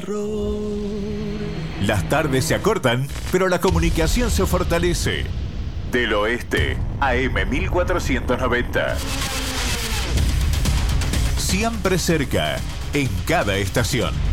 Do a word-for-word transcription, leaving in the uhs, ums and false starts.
Las tardes se acortan, pero la comunicación se fortalece. Del Oeste, A M mil cuatrocientos noventa. Siempre cerca, en cada estación.